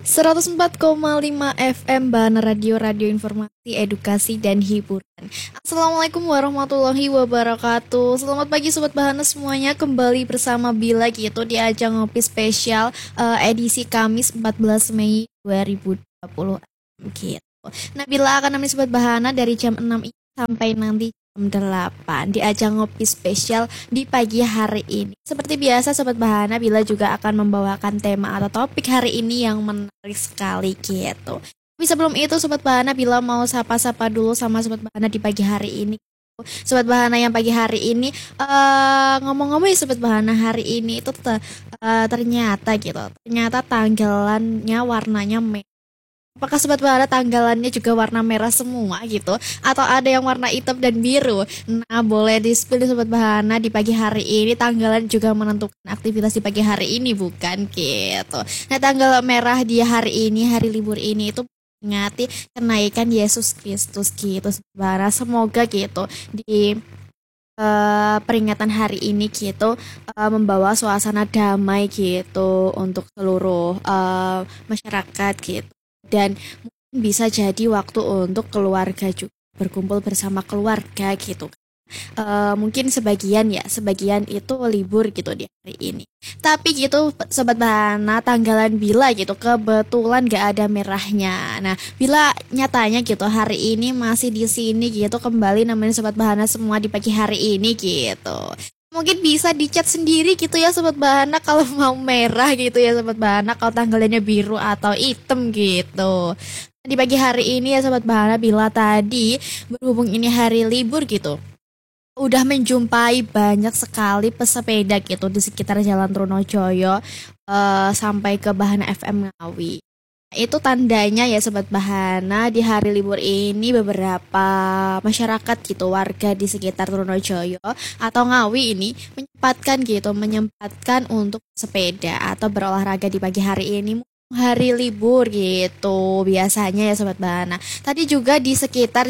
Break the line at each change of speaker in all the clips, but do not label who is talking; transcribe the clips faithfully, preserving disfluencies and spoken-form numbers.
seratus empat koma lima F M Bahana Radio, Radio Informasi, Edukasi, dan Hiburan. Assalamualaikum warahmatullahi wabarakatuh. Selamat pagi Sobat Bahana semuanya. Kembali bersama Bila gitu di ajang ngopi spesial uh, edisi Kamis empat belas Mei dua ribu dua puluh gitu. Nah, Bila akan menemani Sobat Bahana dari jam enam sampai nanti jam delapan di ajang ngopi spesial di pagi hari ini. Seperti biasa Sobat Bahana, Bila juga akan membawakan tema atau topik hari ini yang menarik sekali gitu. Tapi sebelum itu Sobat Bahana, Bila mau sapa-sapa dulu sama Sobat Bahana di pagi hari ini. Sobat Bahana yang pagi hari ini uh, ngomong-ngomong ya Sobat Bahana, hari ini itu uh, ternyata gitu. Ternyata tanggalannya warnanya merah. Apakah Sobat Bahana tanggalannya juga warna merah semua gitu? Atau ada yang warna hitam dan biru? Nah, boleh di-spill di Sobat Bahana di pagi hari ini. Tanggalan juga menentukan aktivitas di pagi hari ini, bukan gitu. Nah, tanggal merah di hari ini, hari libur ini itu mengingati kenaikan Yesus Kristus gitu Sobat Bahana. Semoga gitu di Uh, peringatan hari ini gitu uh, membawa suasana damai gitu untuk seluruh uh, masyarakat gitu, dan mungkin bisa jadi waktu untuk keluarga juga, berkumpul bersama keluarga gitu. Uh, mungkin sebagian ya, sebagian itu libur gitu di hari ini. Tapi gitu Sobat Bahana, tanggalan Bila gitu kebetulan gak ada merahnya. Nah, Bila nyatanya gitu hari ini masih di sini gitu, kembali nemenin Sobat Bahana semua di pagi hari ini gitu. Mungkin bisa dicat sendiri gitu ya Sobat Bahana kalau mau merah gitu ya Sobat Bahana, kalau tanggalannya biru atau hitam gitu. Di pagi hari ini ya Sobat Bahana, Bila tadi berhubung ini hari libur gitu, udah menjumpai banyak sekali pesepeda gitu di sekitar Jalan Trunojoyo uh, sampai ke Bahana F M Ngawi. Itu tandanya ya Sobat Bahana, di hari libur ini beberapa masyarakat gitu, warga di sekitar Trunojoyo atau Ngawi ini menyempatkan gitu, menyempatkan untuk sepeda atau berolahraga di pagi hari ini, hari libur gitu biasanya ya Sobat Bahana. Tadi juga di sekitar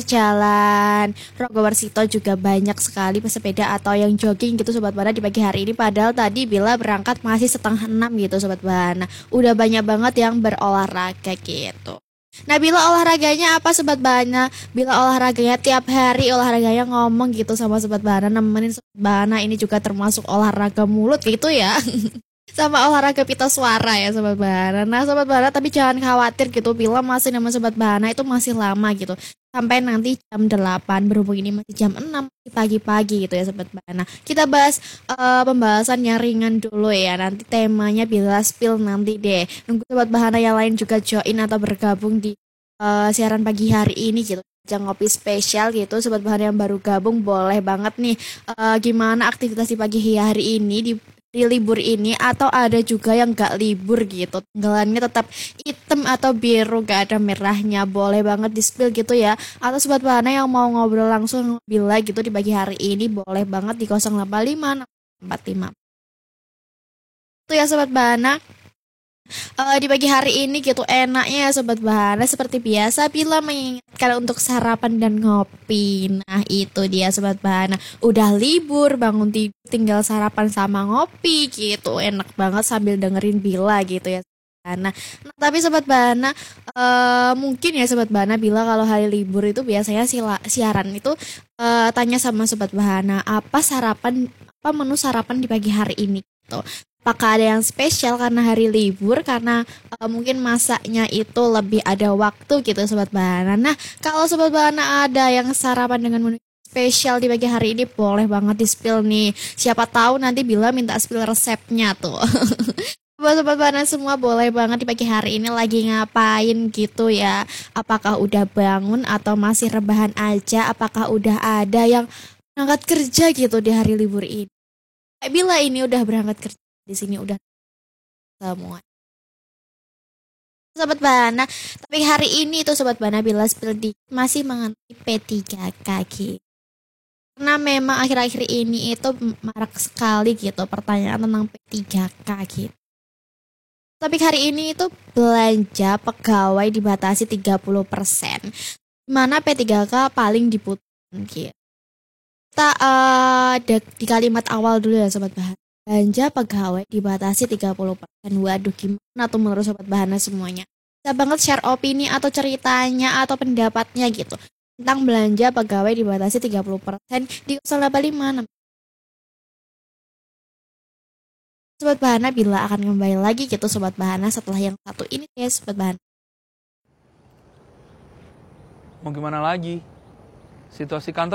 Jalan Rogowarsito juga banyak sekali pesepeda atau yang jogging gitu Sobat Bahana di pagi hari ini. Padahal tadi Bila berangkat masih setengah enam gitu Sobat Bahana. Udah banyak banget yang berolahraga gitu. Nah, Bila olahraganya apa Sobat Bahana? Bila olahraganya tiap hari olahraganya ngomong gitu sama Sobat Bahana, nemenin Sobat Bahana, ini juga termasuk olahraga mulut gitu ya. Sama olahraga pita suara ya Sobat Bahana. Nah Sobat Bahana, tapi jangan khawatir gitu, Bila masih nama Sobat Bahana itu masih lama gitu, sampai nanti jam delapan, berhubung ini masih jam enam pagi-pagi gitu ya Sobat Bahana. Kita bahas uh, pembahasan yang ringan dulu ya, nanti temanya Bila spill nanti deh. Nunggu Sobat Bahana yang lain juga join atau bergabung di uh, siaran pagi hari ini gitu, ajang ngopi spesial gitu. Sobat Bahana yang baru gabung boleh banget nih, uh, gimana aktivitas di pagi hari ini di di libur ini, atau ada juga yang gak libur gitu, tanggalannya tetap hitam atau biru gak ada merahnya, boleh banget di spill gitu ya. Atau Sobat Bahana yang mau ngobrol langsung Bila gitu di pagi hari ini, boleh banget di nol delapan lima enam empat lima itu ya Sobat Bahana. Uh, di pagi hari ini gitu enaknya ya Sobat Bahana, seperti biasa Bila mengingatkan untuk sarapan dan ngopi. Nah itu dia Sobat Bahana, udah libur bangun tidur tinggal sarapan sama ngopi gitu, enak banget sambil dengerin Bila gitu ya Bahana. Nah tapi Sobat Bahana, uh, mungkin ya Sobat Bahana, Bila kalau hari libur itu biasanya sila, siaran itu uh, tanya sama Sobat Bahana, apa sarapan, apa menu sarapan di pagi hari ini gitu. Apakah ada yang spesial karena hari libur, karena uh, mungkin masaknya itu lebih ada waktu gitu Sobat Bahana. Nah kalau Sobat Bahana ada yang sarapan dengan menu spesial di pagi hari ini, boleh banget di spill nih. Siapa tahu nanti Bila minta spill resepnya tuh. Buat Sobat Bahana semua, boleh banget di pagi hari ini lagi ngapain gitu ya. Apakah udah bangun atau masih rebahan aja? Apakah udah ada yang berangkat kerja gitu di hari libur ini? Bila ini udah berangkat kerja, di sini udah semua Sobat Bahana. Tapi hari ini tuh Sobat Bahana, Bila spill masih mengenai P tiga K gitu. Karena memang akhir-akhir ini itu marak sekali gitu pertanyaan tentang P tiga K gitu. Tapi hari ini itu belanja pegawai dibatasi tiga puluh persen, mana P tiga K paling dibutuhkan gitu. Kita uh, di kalimat awal dulu ya Sobat Bahana. Belanja pegawai dibatasi tiga puluh persen. Waduh, gimana tuh menurut Sobat Bahana semuanya? bisa banget share opini atau ceritanya atau pendapatnya gitu tentang belanja pegawai dibatasi tiga puluh persen di nol delapan lima enam. Sobat Bahana bila akan kembali lagi gitu Sobat Bahana setelah yang satu ini ya Sobat Bahana.
Mau gimana lagi? Situasi kantor